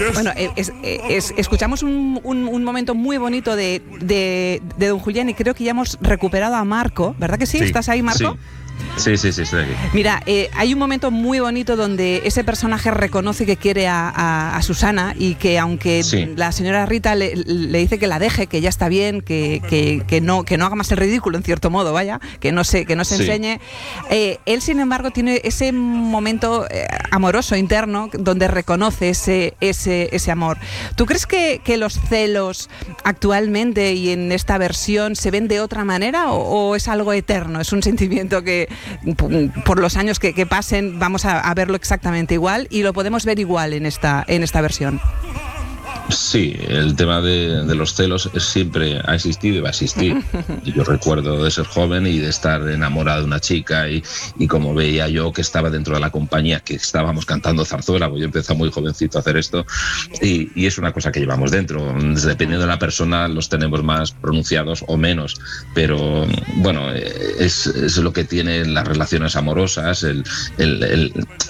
Bueno, escuchamos un momento muy bonito de don Julián y creo que ya hemos recuperado a Marco, ¿verdad que sí? ¿Estás ahí, Marco? Sí, estoy aquí. Mira, hay un momento muy bonito donde ese personaje reconoce que quiere a Susana y que aunque la señora Rita le dice que la deje, que ya está bien, que no haga más el ridículo en cierto modo, vaya, que no se enseñe, él sin embargo tiene ese momento amoroso interno donde reconoce ese amor. ¿Tú crees que los celos actualmente y en esta versión se ven de otra manera o es algo eterno? ¿Es un sentimiento que por los años que pasen vamos a verlo exactamente igual y lo podemos ver igual en esta versión? Sí, el tema de los celos siempre ha existido y va a existir. Yo recuerdo de ser joven y de estar enamorado de una chica y como veía yo que estaba dentro de la compañía, que estábamos cantando zarzuela, porque yo empecé muy jovencito a hacer esto y es una cosa que llevamos dentro. Dependiendo de la persona los tenemos más pronunciados o menos, pero bueno, es lo que tienen las relaciones amorosas,